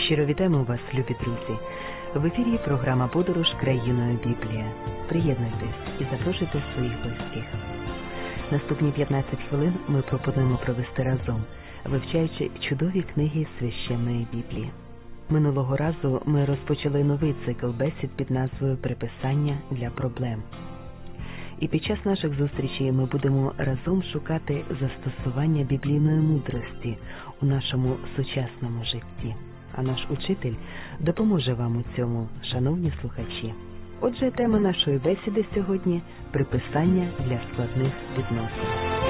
Щиро вітаємо вас, любі друзі! В ефірі програма «Подорож країною Біблія». Приєднуйтесь і запрошуйте своїх близьких. Наступні 15 хвилин ми пропонуємо провести разом, вивчаючи чудові книги Священної Біблії. Минулого разу ми розпочали новий цикл бесід під назвою «Приписання для проблем». І під час наших зустрічей ми будемо разом шукати застосування біблійної мудрості у нашому сучасному житті. А наш учитель допоможе вам у цьому, шановні слухачі. Отже, тема нашої бесіди сьогодні – приписання для складних відносин.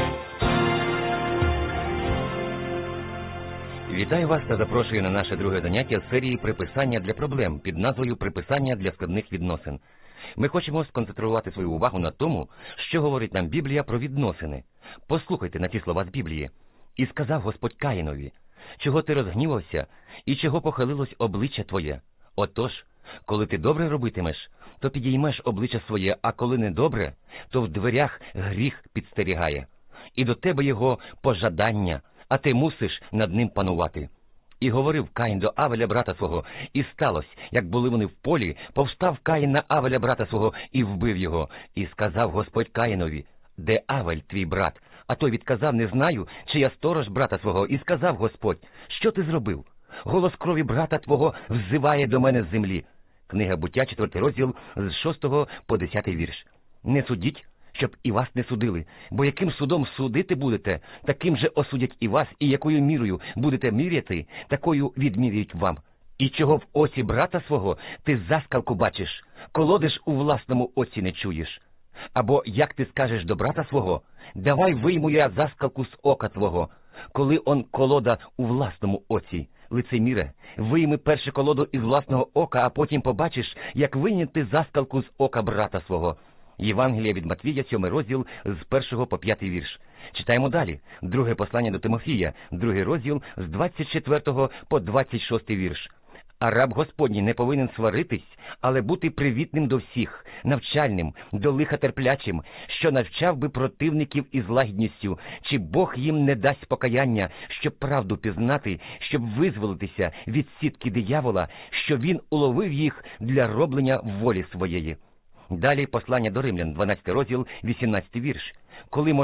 Вітаю вас та запрошую на наше друге заняття з серії «Приписання для проблем» під назвою «Приписання для складних відносин». Ми хочемо сконцентрувати свою увагу на тому, що говорить нам Біблія про відносини. Послухайте на ті слова з Біблії. «І сказав Господь Каїнові, чого ти розгнівався, і чого похилилось обличчя твоє? Отож, коли ти добре робитимеш, то підіймеш обличчя своє, а коли недобре, то в дверях гріх підстерігає. І до тебе його пожадання, а ти мусиш над ним панувати. І говорив Каїн до Авеля, брата свого, і сталося, як були вони в полі, повстав Каїн на Авеля, брата свого, і вбив його. І сказав Господь Каїнові, де Авель, твій брат? А той відказав, не знаю, чи я сторож брата свого. І сказав Господь, що ти зробив? Голос крові брата твого взиває до мене з землі. Книга Буття, 4 розділ, з 6 по 10 вірш. Не судіть, щоб і вас не судили, бо яким судом судити будете, таким же осудять і вас, і якою мірою будете міряти, такою відміряють вам. І чого в оці брата свого ти заскалку бачиш, колодиш у власному оці не чуєш? Або як ти скажеш до брата свого, давай вийму я заскалку з ока твого, коли он колода у власному оці. Лицеміре, вийми перше колоду із власного ока, а потім побачиш, як вийняти заскалку з ока брата свого. Євангелія від Матвія, 7 розділ, з 1 по 5 вірш. Читаємо далі. Друге послання до Тимофія, 2 розділ, з 24 по 26 вірш. А раб Господній не повинен сваритись, але бути привітним до всіх, навчальним, до лиха терплячим, що навчав би противників із лагідністю, чи Бог їм не дасть покаяння, щоб правду пізнати, щоб визволитися від сітки диявола, що він уловив їх для роблення волі своєї. Далі послання до Римлян, 12 розділ, 18 вірш. Коли